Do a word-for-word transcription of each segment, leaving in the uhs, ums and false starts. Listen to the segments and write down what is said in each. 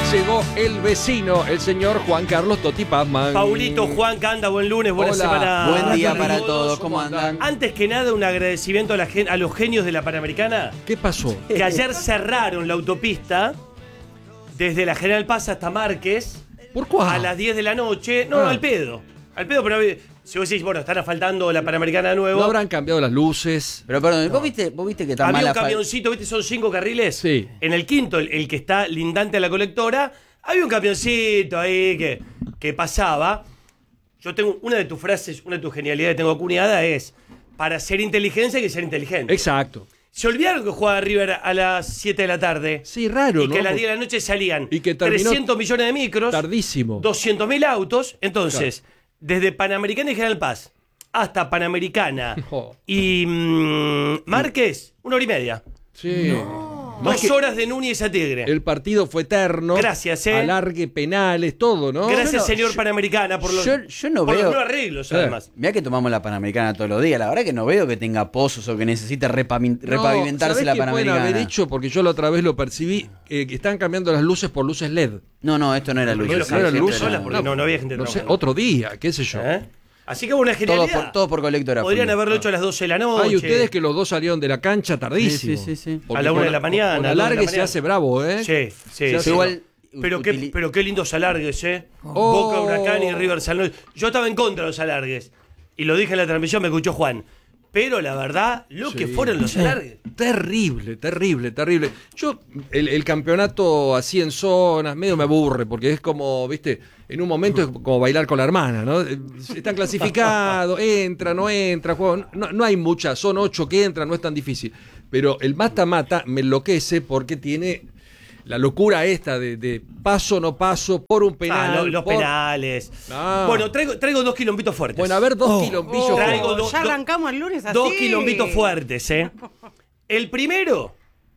Llegó el vecino, el señor Juan Carlos Totti Pazman. Paulito, Juan, Canda, buen lunes, buena Hola, semana. Buen día para todos. todos, ¿cómo andan? Antes que nada, un agradecimiento a, la gen- a los genios de la Panamericana, ¿Qué pasó? que ayer cerraron la autopista desde la General Paz hasta Márquez ¿Por cuál? a las diez de la noche. No, Ah. al pedo. Al pedo, pero si vos decís, bueno, están asfaltando la Panamericana de nuevo. ¿No habrán cambiado las luces? Pero perdón, ¿vos viste, vos viste que está Había mala un fa- camioncito, ¿viste? Son cinco carriles. Sí. En el quinto, el, el que está lindante a la colectora, había un camioncito ahí que, que pasaba. Yo tengo una de tus frases, una de tus genialidades que tengo acuñada es: para ser inteligencia hay que ser inteligente. Exacto. Se olvidaron que jugaba River a las siete de la tarde. Sí, raro, Y ¿no? que a las diez de la noche salían Y que terminó trescientos millones de micros, tardísimo. doscientos mil autos. Entonces, desde Panamericana y General Paz hasta Panamericana Oh. y mm, Márquez, una hora y media. Sí. Más Dos que horas de Núñez a Tigre. el partido fue eterno. Gracias, eh. Alargue, penales, todo, ¿no? Gracias, Yo no- señor yo- Panamericana, por los, yo- yo no por veo- los nuevos arreglos, Eh. además. Mirá que tomamos la Panamericana todos los días. La verdad que no veo que tenga pozos o que necesite repavi- No, repavimentarse ¿sabés la qué pueden Panamericana. haber hecho? Porque yo la otra vez lo percibí, eh, que están cambiando las luces por luces L E D. No, no, esto no era luz. No, sí, no era siempre luz era- sola porque no, no había gente No sé, trabajando. otro día, qué sé yo. ¿Eh? Así que una Todo genialidad. por, todo por colectora. Podrían fuimos. haberlo hecho a las doce de la noche. Hay ustedes que los dos salieron de la cancha tardísimo. Sí, sí, sí, sí. Porque A la una con- de la mañana, Con a la una de la alargue se mañana. hace bravo, ¿eh? Sí, sí, Se hace sí. igual- Pero qué, utili- pero qué lindos alargues, ¿eh? Oh. Boca, Huracán y River San Luis. Yo estaba en contra de los alargues. Y lo dije en la transmisión, me escuchó Juan. Pero la verdad, lo Sí. que fueron los alargues. Terrible, terrible, terrible. Yo, el, el campeonato así en zonas, medio me aburre, porque es como, viste, en un momento es como bailar con la hermana, ¿no? Eh, Están clasificados, entra, no entra, juegan. No, no hay muchas, son ocho que entran, no es tan difícil. Pero el mata-mata me enloquece porque tiene la locura esta de, de paso, no paso, por un penal. Ah, lo- los por- penales. Ah. Bueno, traigo, traigo dos quilombitos fuertes. Bueno, a ver, dos Oh, quilombillos. oh, Traigo fuertes. dos- ya do- arrancamos el lunes así. Dos quilombitos fuertes, ¿eh? El primero,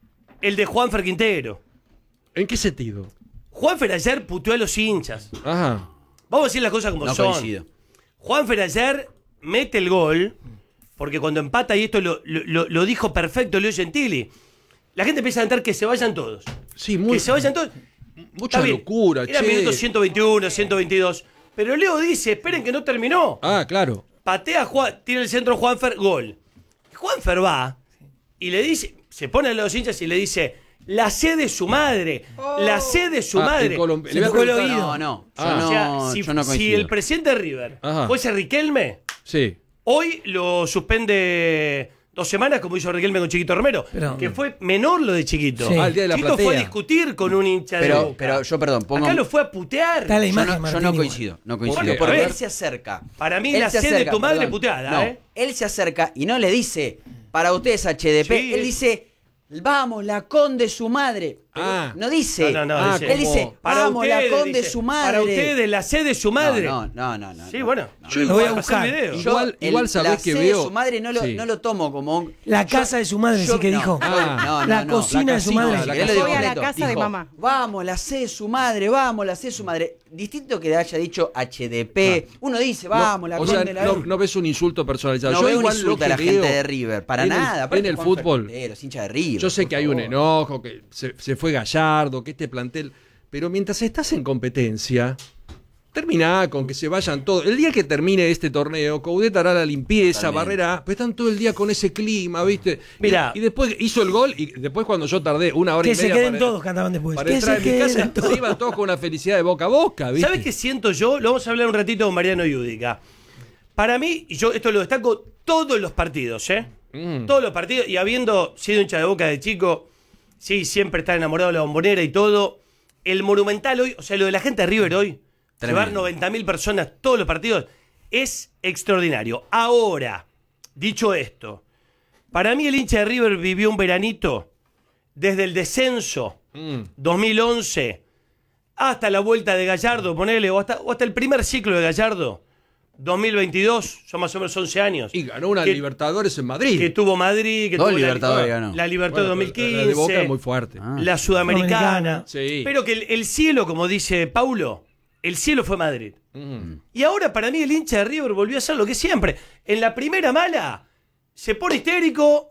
el de Juanfer Quintero. ¿En qué sentido? Juanfer ayer puteó a los hinchas. Ajá. Vamos a decir las cosas como No son. coincido. Juanfer ayer mete el gol, porque cuando empata, y esto lo, lo- lo- lo dijo perfecto Leo Gentili, la gente empieza a cantar que se vayan todos. Sí, muy. Que se vayan todos. Mucha Está bien, locura, Era che. minuto ciento veintiuno, ciento veintidós. Pero Leo dice, esperen que no terminó. Ah, claro. Patea, Juan, tira el centro Juanfer, gol. Juanfer va y le dice, se pone a los hinchas y le dice, la C de su madre, la C de su Ah, madre. el colombi- Se le voy a tocó el preguntar- oído. No, no. Yo, Ah. no, O sea, si, yo no si coincido. el presidente de River Ajá. fuese Riquelme, Sí. hoy lo suspende dos semanas, como hizo Riquelme con Chiquito Romero, Pero- que fue menor lo de Chiquito. Sí. Ah, el día de la Chiquito fue a platea. discutir con un hincha de Pero, Boca. pero yo, perdón, pongo. Acá lo fue a putear. Está la yo imagen, no, yo Martín, no igual. coincido, no coincido. Porque, Porque a ver, él se acerca. para mí Él la se C de acerca, tu madre perdón. puteada, No, ¿eh? él se acerca y no le dice, para ustedes H D P, Sí. él dice, vamos, la con de su madre. Ah. No dice. No, no, no, Ah, dice, Él dice, para vamos, la ustedes, con de dice, su madre. Para ustedes, la C de su madre. No, no, no, no. Sí, no. bueno. Yo le lo voy a a pasar el buscar. video. Yo, Igual- igual el- sabés la que C veo- de su madre no lo, Sí. no lo tomo como un... La yo- casa de su madre, yo- sí que no, dijo. Ah. no, no, La no. cocina de su casita, madre. la Yo le digo Voy a la completo. casa de Dijo, mamá. Vamos, la C de su madre, vamos, la C de su madre. Distinto que haya dicho H D P. Uno dice, vamos, la o con sea, de la... no, no ves un insulto personalizado. No Yo veo un igual lo insulto que a la veo gente de River, para en el- nada. Aparte en el Juan fútbol. Fernández, es hincha de River. Yo sé por que hay un favor. enojo, que se, se fue Gallardo, que este plantel. Pero mientras estás en competencia, termina con que se vayan todos. El día que termine este torneo, Coudet hará la limpieza, También. barrera, pero están todo el día con ese clima, ¿viste? Y- Mirá. Y, después hizo el gol, y después cuando yo tardé una hora Que y se media queden para, todos, cantaban después. para Que entrar se en mi casa, queden todos. se iban todos con una felicidad de boca a boca, ¿viste? ¿Sabes qué siento yo? Lo vamos a hablar un ratito con Mariano Yudica. Para mí, y yo esto lo destaco todos los partidos, ¿eh? Mm. Todos los partidos, y habiendo sido hincha de Boca de chico, sí, siempre estar enamorado de la Bombonera y todo. El Monumental hoy, o sea, lo de la gente de River hoy, Tremendo. llevar noventa mil personas todos los partidos, es extraordinario. Ahora, dicho esto, para mí el hincha de River vivió un veranito desde el descenso Mm. dos mil once hasta la vuelta de Gallardo, ponele, o hasta, o hasta el primer ciclo de Gallardo, dos mil veintidós, son más o menos once años. Y ganó una que, Libertadores en Madrid. que tuvo Madrid, que Dos tuvo Libertadores la, ganó. la Libertadores Bueno, dos mil quince, la de Boca es muy fuerte. Ah. la Sudamericana. Sudamericana. Sí. Pero que el, el cielo, como dice Paulo, el cielo fue Madrid. Mm. Y ahora para mí el hincha de River volvió a ser lo que siempre. En la primera mala se pone histérico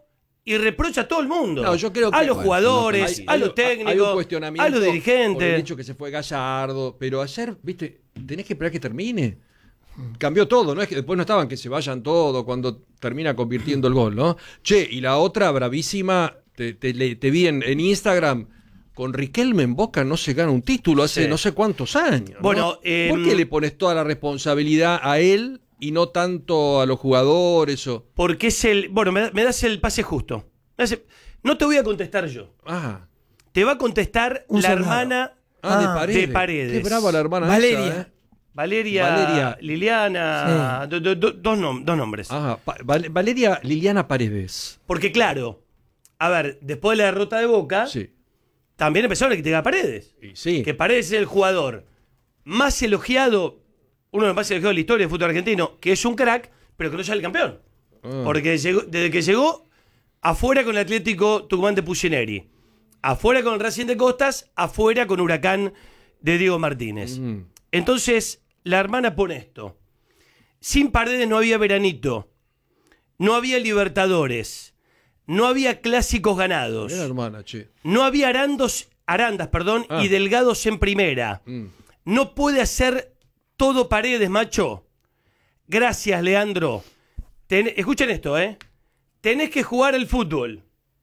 y reprocha a todo el mundo. No, yo creo que, a los bueno, jugadores, hay- a hay- los técnicos, hay un cuestionamiento a los por el dirigentes. hecho que se fue Gallardo, pero ayer, viste, tenés que esperar que termine. Cambió todo, no es que después no estaban que se vayan todos cuando termina convirtiendo el gol, ¿no? Che, y la otra bravísima, te, te, le- te vi en, en Instagram, con Riquelme en Boca no se gana un título hace Sí. no sé cuántos años, ¿no? Bueno, eh, ¿por qué le pones toda la responsabilidad a él y no tanto a los jugadores o...? Porque es el... Bueno, me, da- me das el pase justo. Me das el- no te voy a contestar yo. Ah, Te va a contestar Un la soldado. hermana ah, de Ah, Paredes. de Paredes. Qué brava la hermana Valeria. esa, ¿eh? Valeria, Valeria. Liliana, do- do- do- dos, nom- dos nombres. Ajá, Pa- Val- Valeria Liliana Paredes. Porque claro, a ver, después de la derrota de Boca, Sí. también empezaron a criticar a Paredes. Y sí. Que Paredes es el jugador más elogiado, uno de los más elogiados de la historia del fútbol argentino, que es un crack, pero que no sale campeón. Ah. Porque llegó- desde que llegó, afuera con el Atlético Tucumán de Pucineri, afuera con el Racing de Costas, afuera con Huracán de Diego Martínez. Mm. Entonces, la hermana pone esto. Sin Paredes no había veranito, no había Libertadores, no había clásicos ganados, Mirá la hermana, che. no había arandos, arandas perdón, Ah. y delgados en primera. Mm. No puede hacer todo Paredes, macho. Gracias, Leandro. Ten- escuchen esto, ¿eh? Tenés que jugar al fútbol,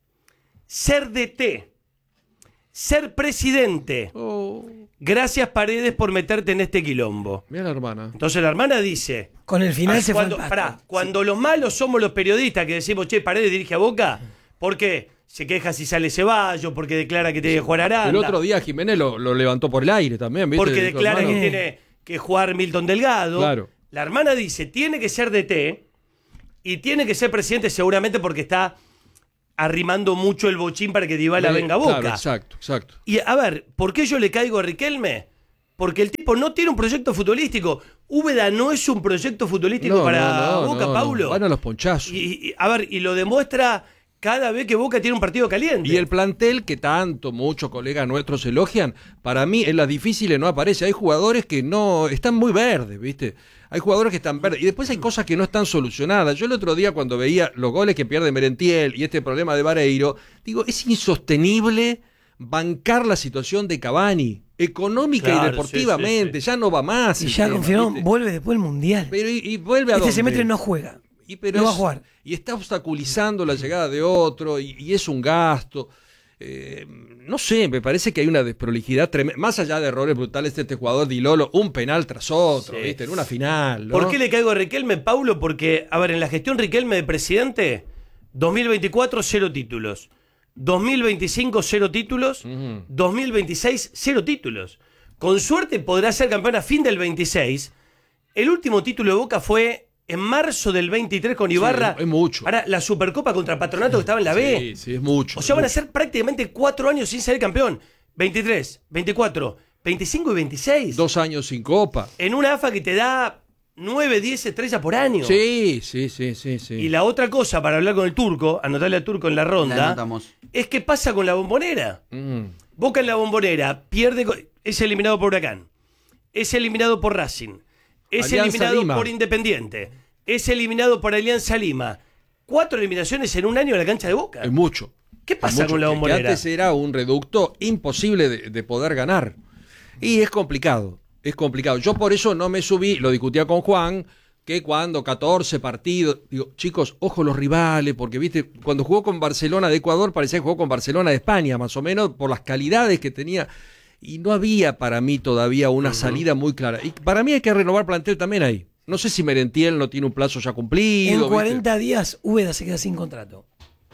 ser D T, ser presidente. Oh, Gracias, Paredes, por meterte en este quilombo. mirá la hermana. Entonces la hermana dice... Con el final ah, se cuando, fue al pasto. pará, cuando los malos somos los periodistas que decimos, che, Paredes dirige a Boca, ¿por qué? Se queja si sale Ceballos, porque declara que tiene que jugar Aranda. El otro día Jiménez lo, lo levantó por el aire también, ¿viste? Porque Dijo, declara hermano, que tiene que jugar Milton Delgado. Claro. La hermana dice, tiene que ser D T y tiene que ser presidente seguramente porque está arrimando mucho el bochín para que Dybala le- venga a Boca. Claro, exacto, exacto. Y a ver, ¿por qué yo le caigo a Riquelme? Porque el tipo no tiene un proyecto futbolístico. Úbeda no es un proyecto futbolístico No, para no, no, Boca, no, no. Paulo. Van a los ponchazos. Y, y- a ver, y lo demuestra cada vez que Boca tiene un partido caliente. Y el plantel que tanto, muchos colegas nuestros elogian, para mí en las difíciles no aparece. Hay jugadores que no están muy verdes, ¿viste? Hay jugadores que están verdes. Y después hay cosas que no están solucionadas. Yo el otro día cuando veía los goles que pierde Merentiel y este problema de Vareiro, digo, es insostenible bancar la situación de Cavani, económica Claro, y deportivamente. sí, sí, sí. Ya no va más. Y el ya tema, confirmó, ¿viste? vuelve después del Mundial. Pero y, y vuelve a Este dónde? semestre no juega. Y, pero no va es- a jugar. Y está obstaculizando la llegada de otro, y, y es un gasto. Eh, no sé, me parece que hay una desprolijidad tremenda. Más allá de errores brutales de este jugador Di Lolo, un penal tras otro, Sí. ¿viste? En una final. ¿no? ¿Por qué le caigo a Riquelme, Paulo? Porque, a ver, en la gestión Riquelme de presidente, dos mil veinticuatro, cero títulos. dos mil veinticinco, cero títulos. Ujú. dos mil veintiséis, cero títulos. Con suerte podrá ser campeón a fin del veintiséis. El último título de Boca fue en marzo del veintitrés con Ibarra. es- es mucho. Ahora, la Supercopa contra Patronato que estaba en la B. Sí, sí, es mucho. O sea, es van a mucho. ser prácticamente cuatro años sin ser campeón. veintitrés, veinticuatro, veinticinco y veintiséis. Dos años sin copa. En una A F A que te da nueve, diez estrellas por año. Sí, sí, sí, sí, sí. Y la otra cosa, para hablar con el turco, anotarle al turco en la La ronda, anotamos. es qué pasa con la Bombonera. Mm. Boca en la Bombonera, pierde, co- es eliminado por Huracán, es eliminado por Racing, es Alianza eliminado Lima. por Independiente, es eliminado por Alianza Lima. Cuatro eliminaciones en un año en la cancha de Boca. Es mucho. ¿Qué Es pasa mucho. con la Que- que Bombonera? antes era un reducto imposible de, de poder ganar. Y es complicado, es complicado. Yo por eso no me subí, lo discutía con Juan, que cuando catorce partidos, digo, chicos, ojo los rivales, porque viste, cuando jugó con Barcelona de Ecuador parecía que jugó con Barcelona de España, más o menos, por las calidades que tenía. Y no había para mí todavía una salida muy clara. Y para mí hay que renovar plantel también ahí. No sé si Merentiel no tiene un plazo ya cumplido. En ¿viste? cuarenta días, Úbeda se queda sin contrato.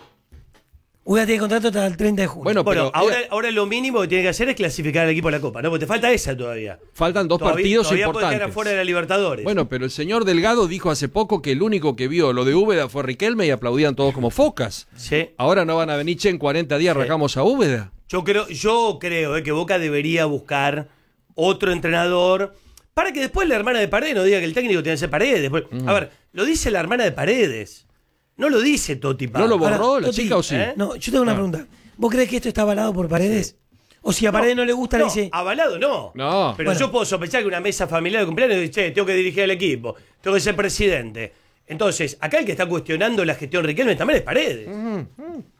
Úbeda tiene contrato hasta el treinta de junio. Bueno, Bueno, pero ahora, era- ahora lo mínimo que tiene que hacer es clasificar al equipo a la Copa, ¿no? Porque te falta esa todavía. faltan dos Todavía- partidos todavía puede importantes. quedar afuera de la Libertadores. Bueno, pero el señor Delgado dijo hace poco que el único que vio lo de Úbeda fue Riquelme y aplaudían todos como focas. Sí. Ahora no van a venir, che, en cuarenta días Sí. arrancamos a Úbeda. Yo creo, yo creo eh, que Boca debería buscar otro entrenador para que después la hermana de Paredes no diga que el técnico tiene que ser Paredes. Después- A ver, lo dice la hermana de Paredes. No lo dice Toti Paz. ¿No lo borró Ahora, la Toti, chica o sí? ¿eh? No, yo tengo una Ah. pregunta. ¿Vos crees que esto está avalado por Paredes? O si a Paredes no le gusta, No, le dice. avalado no. No. Pero Bueno. yo puedo sospechar que una mesa familiar de cumpleaños dice, che, tengo que dirigir el equipo, tengo que ser presidente. Entonces, acá el que está cuestionando la gestión Riquelme también es Paredes.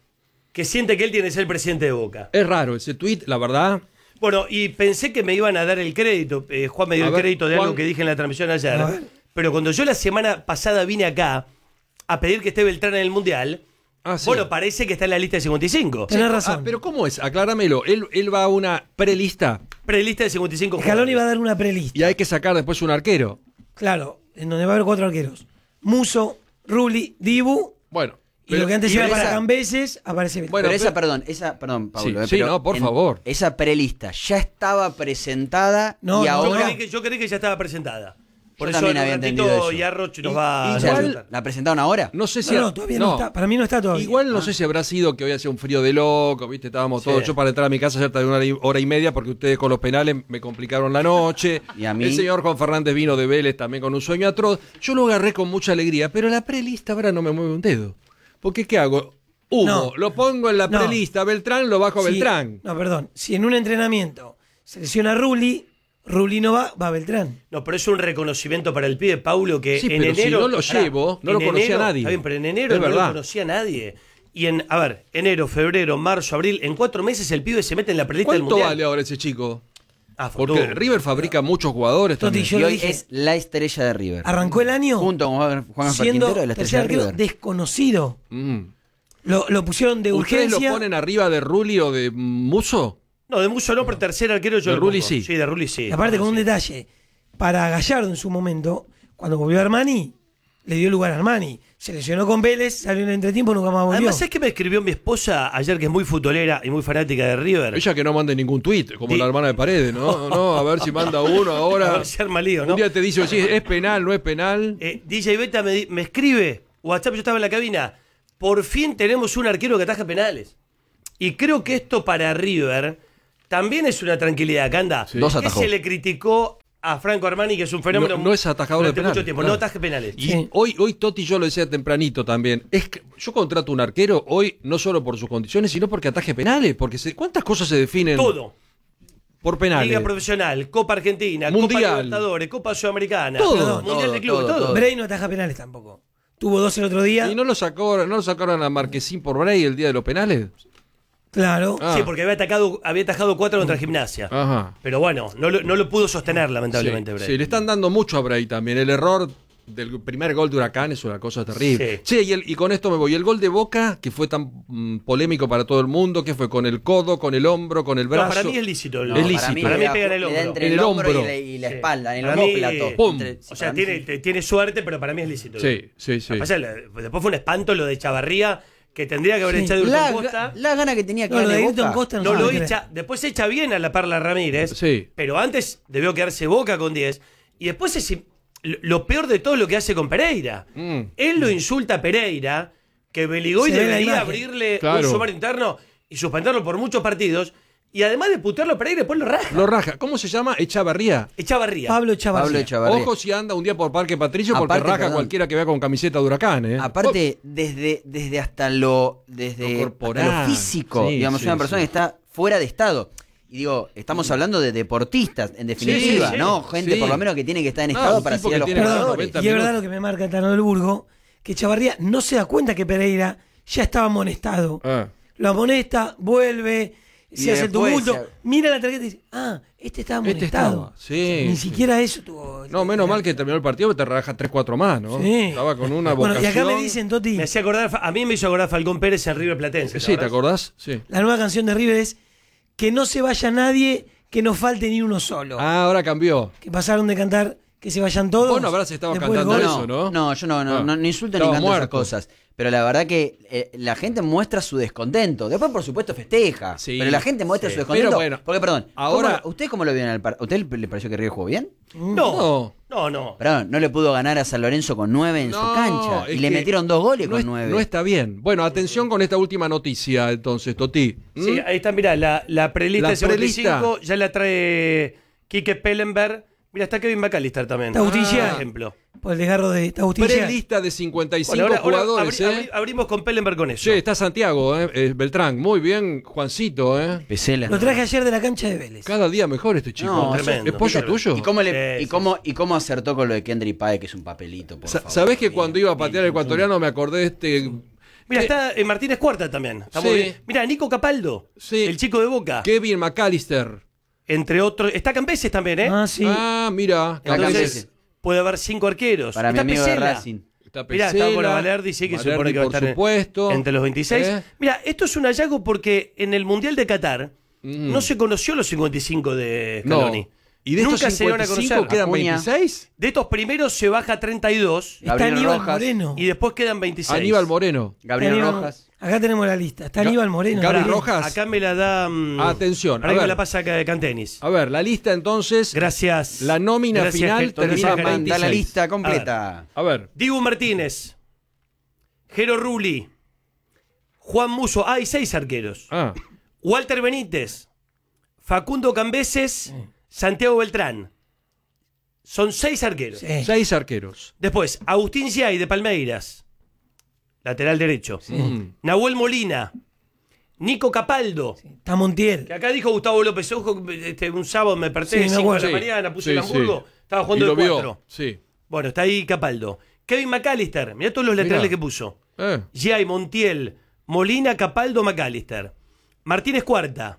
que siente que él tiene que ser el presidente de Boca. Es raro ese tuit, la verdad. Bueno, y pensé que me iban a dar el crédito. Eh, Juan me dio A el ver, crédito de Juan. algo que dije en la transmisión ayer. A ver. Pero cuando yo la semana pasada vine acá a pedir que esté Beltrán en el Mundial, Ah, sí. bueno, parece que está en la lista de cincuenta y cinco. Tenés Ah, razón. pero ¿cómo es? Acláramelo. Él, él va a una prelista Prelista de cincuenta y cinco Scaloni va a jugadores. dar una prelista. y hay que sacar después un arquero. Claro, en donde va a haber cuatro arqueros. Muso, Rulli, Dibu. Bueno. Y lo que antes y era para esa- Cambeses, aparece Beltrán. Bueno, pero esa, pero- perdón, esa, perdón, Pablo. Sí, eh, sí, pero no, por en- favor. Esa prelista ya estaba presentada No, y no, Yo ahora creí, que, yo creí que ya estaba presentada. Por Yo eso también en un había ratito entendido eso. Yarroch nos Y- va a igual- consultar. ¿la presentaron ahora? No sé si. No, ha- no, todavía no. está. Para mí no está todavía. Igual no sé si habrá sido que hoy hacía un frío de loco, ¿viste? Estábamos Sí. todos. Yo para entrar a mi casa ayer tardé una hora y- hora y media porque ustedes con los penales me complicaron la noche. Y a mí- El señor Juan Fernández vino de Vélez también con un sueño atroz. Yo lo agarré con mucha alegría, pero la prelista ahora no me mueve un dedo. Porque ¿qué hago? Humo, No. lo pongo en la No. prelista, Beltrán, lo bajo a Si- Beltrán. No, perdón. Si en un entrenamiento selecciona a Rulli, Rulli no va, va Beltrán. No, pero es un reconocimiento para el pibe Paulo que Sí, en pero si enero. no lo Pará, llevo, no en lo conocía enero- nadie. Está bien, pero en enero Es no verdad. lo conocía nadie. Y en, a ver, enero, febrero, marzo, abril, en cuatro meses el pibe se mete en la prelista del ¿Cuánto mundial. vale ahora ese chico? Ah, Porque Fortuna. River fabrica muchos jugadores Toti, también. yo y lo hoy dije. es la estrella de River. Arrancó el año Junto con Juan Juan siendo Quintero, la tercer estrella de arquero River. desconocido. Mm. Lo, lo pusieron de ¿Ustedes urgencia. lo ponen arriba de Rulli o de Muso? No, de Muso no, pero tercer arquero yo De lo Rulli pongo. sí. Sí, de Rulli sí. Y aparte, con un Sí. detalle. Para Gallardo en su momento, cuando volvió Armani, le dio lugar a Armani. Se lesionó con Vélez, salió en el entretiempo, nunca más volvió. Además, ¿sabes qué me escribió mi esposa ayer, que es muy futbolera y muy fanática de River? Ella que no mande ningún tuit, como Di- la hermana de Paredes, ¿no? No, a ver si manda uno A ahora. ver si arma lío, ¿no? Un día te dice, sí, es penal, no es penal. Eh, D J Beta me, di- me escribe, WhatsApp, yo estaba en la cabina, por fin tenemos un arquero que ataja penales. Y creo que esto para River también es una tranquilidad, Canda. Sí. Dos Que atajó. se le criticó a Franco Armani, que es un fenómeno No- no es atajador de durante penales, mucho tiempo, claro. no ataje penales. Y Sí. hoy, hoy Totti, yo lo decía tempranito también, es que yo contrato un arquero hoy no solo por sus condiciones, sino porque ataje penales, porque se- ¿cuántas cosas se definen Todo. por penales? Liga profesional, Copa Argentina, Mundial. Copa Libertadores, Copa Sudamericana, Todo. Mundial Todo, de Clubes, todo, todo. todo. Bray no ataja penales tampoco. Tuvo dos el otro día. ¿Y no lo sacó, no lo sacaron a Marquesín por Bray el día de los penales? Claro. Ah. Sí, porque había, atacado, había atajado cuatro contra Gimnasia. Ajá. Pero bueno, no lo, no lo pudo sostener, lamentablemente, Sí, Bray. sí, le están dando mucho a Bray también. El error del primer gol de Huracán es una cosa terrible. Sí. Che, y, el- y con esto me voy. El gol de Boca, que fue tan mm, polémico para todo el mundo, que fue con el codo, con el hombro, con el No, brazo. para mí es lícito. el- No, Es para lícito. mí, Para mí le da- pega en el le da hombro. entre En el el hombro y hombro. la, y la Sí. espalda, en el Para mí- homóplato. ¡Pum! Entre- O sea, para mí tiene, sí. te- tiene suerte, pero para mí es lícito. Sí, sí, sí. Lo que pasa es que después fue un espanto lo de Chavarría, que tendría que haber Sí. echado La, Hurton Costa. la gana que tenía que No, lo darle de Boca. Hilton Costa no, No se lo puede creer. echa, después echa bien a la Parla Ramírez, Sí. pero antes debió quedarse Boca con diez. Y después es, lo lo peor de todo es lo que hace con Pereira. Mm. Él lo insulta a Pereira, que Beligoy Se ve la debería imagen. abrirle Claro. un sumario interno y suspenderlo por muchos partidos. Y además de putearlo a Pereira, después lo raja. Lo raja. ¿Cómo se llama? Echavarría. Echavarría. Pablo Chavarría. Pablo Echavarría. Ojo si anda un día por Parque Patricio porque Aparte, raja perdón. cualquiera que vea con camiseta de Huracán, ¿eh? Aparte, desde, desde hasta lo, desde Lo corporal. hasta lo físico, Sí, digamos, sí, una persona sí. que está fuera de estado. Y digo, estamos hablando de deportistas, en definitiva, Sí, sí, ¿no? Gente sí. por lo menos que tiene que estar en Ah, estado un para tipo seguir a que los tiene jugadores. noventa Y es verdad minutos. lo que me marca el Tano del Burgo, que Chavarría no se da cuenta que Pereira ya estaba amonestado. Ah. Lo amonesta, vuelve, Y se hace el después tumulto, se- mira la tarjeta y dice, ah, este estaba Este amonestado. estaba, sí, Ni sí. siquiera eso tuvo. No, menos mal que terminó el partido, porque te raja tres cuatro más, ¿no? Sí. Estaba con una Bueno, vocación. y acá me dicen, Toti, Me hacía acordar, a mí me hizo acordar Falcón Pérez en River Platense. Sí, ¿te acordás? Sí. la nueva canción de River es que no se vaya nadie, que no falte ni uno solo. Ah, ahora cambió. Que pasaron de cantar que se vayan todos. Vos no habrás estado después del cantando gol. eso, ¿no? No, yo no, no, Ah. no, no insulto ni Estaba canto esas muerto. cosas. Pero la verdad que eh, la gente muestra su descontento. Después, por supuesto, festeja. Sí, pero la gente muestra sí. su descontento. Pero bueno, porque, perdón, ahora- ¿cómo- ¿usted cómo lo vio en el partido? ¿Usted le pareció que River jugó bien? No, no, no. Perdón, no le pudo ganar a San Lorenzo con nueve en su No, cancha. Y es le que metieron dos goles no con es- nueve. No está bien. Bueno, atención con esta última noticia, entonces, Toti. ¿Mm? Sí, ahí está, mirá, la, la prelista La de cincuenta y cinco prelista. ya la trae Quique Pellenberg. Mira, está Kevin McAllister también. Agustín Por ejemplo. Por el desgarro de Agustín Gial. Prelista de cincuenta y cinco Bueno, ahora, ahora jugadores, abri- ¿eh? abri- abrimos con Pellenberg con eso. Che, está Santiago, ¿eh? Eh, Beltrán. Muy bien, Juancito, ¿eh? Pesela. Lo traje ayer de la cancha de Vélez. Cada día mejor este chico. No, ¿Es tremendo. pollo Tremendo. tuyo? ¿Y cómo, le, Sí, y, sí, cómo, ¿Y cómo acertó con lo de Kendry Pae, que es un papelito? Por Sa- favor? ¿Sabés que cuando iba a Bien, patear el bien, ecuatoriano me acordé de este Mira, ¿Qué? está eh, Martínez Cuarta también. Está Sí. muy bien. Mira, Nico Capaldo, Sí. el chico de Boca. Kevin McAllister. Entre otros. Está Cambeses también, ¿eh? Ah, sí. Ah, mira. Está Entonces, Cambeses. puede haber cinco arqueros. Para mi Está amigo de Pesela. Racing. Está Mirá, está Pesela, por Valerdi, sí, que se Valerdi, supone que va a por estar en- supuesto. entre los veintiséis. ¿Eh? Mira, esto es un hallazgo porque en el Mundial de Qatar Mm. no se conoció los cincuenta y cinco de No. Scaloni. ¿Y de Nunca estos se dieron a cincuenta y cinco conocer. quedan Acuña. veintiséis? De estos primeros se baja a treinta y dos Está Gabriel Aníbal Rojas. Moreno. y después quedan veintiséis. Aníbal Moreno. Gabriel Aníbal- Rojas. Acá tenemos la lista. Está Ga- Aníbal Moreno. Gabriel Pará. Rojas. Acá me la da. mm, Atención, a Ahora que ver. me la pasa acá de Cantenis. A ver, la lista entonces. Gracias. La nómina Gracias, final Gerton. termina Gracias, en Gerton. Manda la veintiséis. lista completa. A ver. Dibu Martínez. Jero Rulli. Juan Muso. Ah, hay seis arqueros. Ah, Walter Benítez. Facundo Cambeses. Santiago Beltrán. Son seis arqueros. Sí. seis arqueros. Después, Agustín Giai de Palmeiras. Lateral derecho. Mm. Nahuel Molina. Nico Capaldo. Está Montiel. Que acá dijo Gustavo López Ojo, este, un sábado me desperté Sí, a me las cinco de acuerdo. la Sí, mañana, puse sí, el Hamburgo, sí. estaba Y jugando lo de vio. cuatro. Sí. Bueno, está ahí Capaldo. Kevin McAllister, mirá todos los laterales Mirá. que puso. Eh. Giai, Montiel, Molina, Capaldo, McAllister. Martínez Cuarta,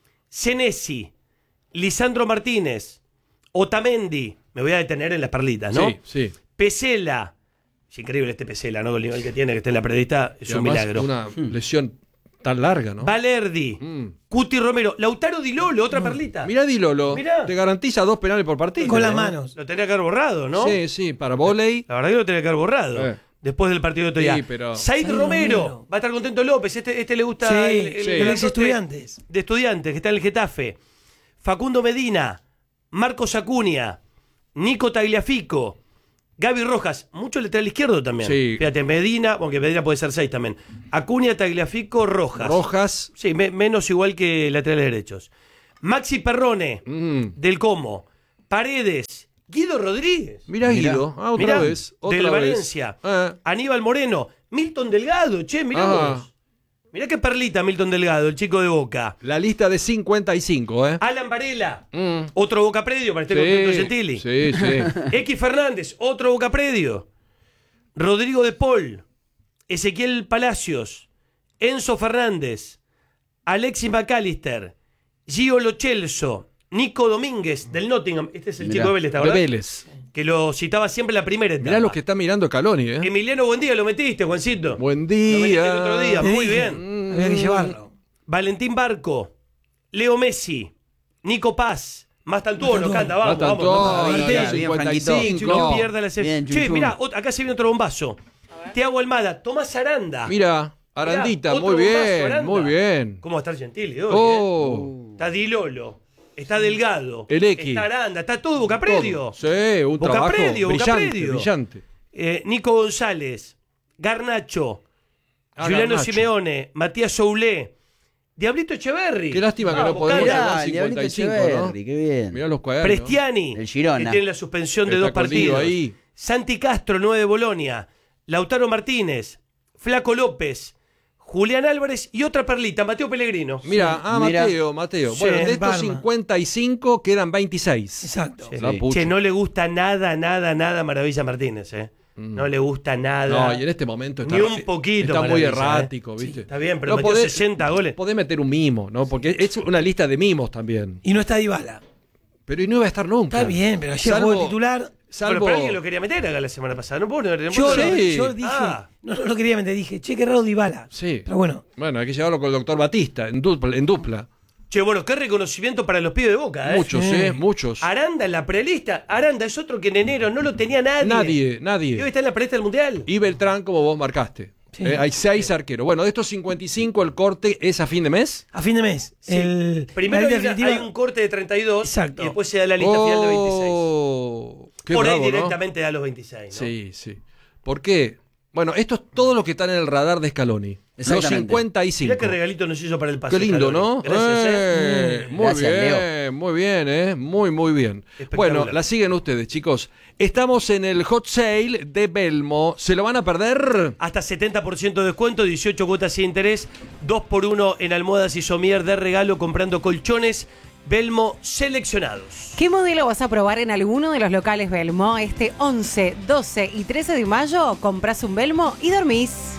Senesi, Lisandro Martínez, Otamendi, me voy a detener en las perlitas, ¿no? Sí, sí. Pesela, es increíble este Pesela, ¿no? El nivel que tiene, que esté en la periodista, es Y un además, milagro. Una lesión tan larga, ¿no? Valerdi, Mm. Cuti Romero, Lautaro Di Lolo, otra perlita. Mirá Di Lolo. Mirá. Te garantiza dos penales por partido. Con las ¿eh? manos. Lo tenía que haber borrado, ¿no? Sí, sí, para volei. La verdad que lo tenía que haber borrado. Eh. Después del partido de otro Sí, día. pero- Said Said Romero. Romero. Va a estar contento López. Este, este le gusta. Sí, el, el- sí. el El ex grandote Estudiantes. De estudiantes, que está en el Getafe. Facundo Medina. Marcos Acuña. Nico Tagliafico. Gaby Rojas. Mucho lateral izquierdo también. Sí. Fíjate, Medina, aunque Medina puede ser seis también. Acuña, Tagliafico, Rojas. Rojas. Sí, me- menos igual que laterales derechos. Maxi Perrone. Mm. Del Como. Paredes. Guido Rodríguez. Mirá Mirá. Guido. Ah, otra Mirá, vez. Otra del vez. Valencia. Eh. Aníbal Moreno. Milton Delgado. Che, mirá Ah. vos. Mirá qué perlita Milton Delgado, el chico de Boca. La lista de cincuenta y cinco, ¿eh? Alan Varela. Mm. Otro Boca Predio para este contento de Gentili. Sí, sí. X Fernández. Otro Boca Predio. Rodrigo de Paul. Ezequiel Palacios. Enzo Fernández. Alexis McAllister. Gio Lo Celso. Nico Domínguez del Nottingham. Este es el Mirá, chico de Vélez, ¿te De acordás? Vélez. Que lo citaba siempre en la primera etapa. Mirá los que está mirando Caloni, ¿eh? Emiliano Buendía lo metiste, Juancito. Buen Lo metiste día. el otro día, Te muy dije, bien. Había que llevarlo. Valentín Barco, Leo Messi, Nico Paz, Mastantuono, Mastantuono. canta, vamos, vamos. Mastantuono, vamos. Bien, Martín, bien, cincuenta y Franquito. cinco. no pierda la serie. Bien, Che, Chunchun. mirá, ot- acá se viene otro bombazo. Tiago Almada, Tomás Aranda. Mira, Arandita, Mirá, muy otro bombazo, bien, Aranda. muy bien. ¿Cómo va a estar Gentili hoy? Oh, eh? Está Di Lolo, está Delgado, El X. está Aranda, está todo Boca Predio. todo. Sí, un Boca trabajo Predio, Boca brillante, Predio. brillante. Eh, Nico González, Garnacho, Ah, Juliano Garnacho. Simeone, Matías Soulé, Diablito Echeverri. Qué lástima que no Vamos, podemos Cana. Mirá, llegar el Diablito cincuenta y cinco, ¿no? Echeverri, qué bien. Mirá los cuadernos. Prestiani, El Girona. que tiene la suspensión de Está dos con Diego partidos. ahí. Santi Castro, nueve de Bolonia. Lautaro Martínez, Flaco López, Julián Álvarez y otra perlita, Mateo Pellegrino. Mira, ah, Mira. Mateo, Mateo. Sí, Bueno, de en estos Parma. cincuenta y cinco quedan veintiséis. Exacto. Sí. La Sí. pucha. Che, no le gusta nada, nada, nada Maravilla Martínez, ¿eh? No le gusta nada. No, y en este momento está, Ni un poquito, está muy Maravilla, errático, ¿eh? ¿viste? Sí, está bien, pero metió sesenta goles. Podés meter un mimo, ¿no? Porque es una lista de mimos también. Y no está Dybala. Pero y no iba a estar nunca. Está bien, pero ayer Salvo- jugó de titular. Pero, Salvo... pero alguien lo quería meter acá la semana pasada. No puedo no, no Yo, puedo- Sí. yo dije, Ah. no, no lo quería meter, dije, che, qué raro Dybala. Sí. Pero bueno, Bueno, hay que llevarlo con el doctor Batista, en dupla. En dupla. Che, bueno, qué reconocimiento para los pibes de Boca, ¿eh? Muchos, Sí. ¿eh? Muchos. Aranda en la prelista. Aranda es otro que en enero no lo tenía nadie. Nadie, Y hoy nadie. está en la prelista del Mundial. Y Beltrán, como vos marcaste. Sí. Eh, hay seis arqueros. Bueno, de estos cincuenta y cinco, el corte es a fin de mes. a fin de mes. Sí. El, Primero la hay, lista una- definitiva- hay un corte de treinta y dos Exacto. y después se da la lista final de veintiséis. Oh, qué Por bravo, ahí ¿no? directamente da los veintiséis, ¿no? Sí, sí. ¿Por qué? Bueno, esto es todo lo que está en el radar de Scaloni. Los Exactamente. cincuenta y cinco. Mirá qué regalito nos hizo para el pase. Qué lindo, Scaloni. ¿no? Gracias, ¿eh? Eh, muy Gracias, bien, Leo. muy bien, ¿eh? Muy, muy bien. Espectacular. Bueno, la siguen ustedes, chicos. Estamos en el hot sale de Belmo. ¿Se lo van a perder? Hasta setenta por ciento de descuento, dieciocho cuotas sin interés, dos por uno en almohadas y somier de regalo comprando colchones Belmo seleccionados. ¿Qué modelo vas a probar en alguno de los locales Belmo? Este once, doce y trece de mayo compras un Belmo y dormís.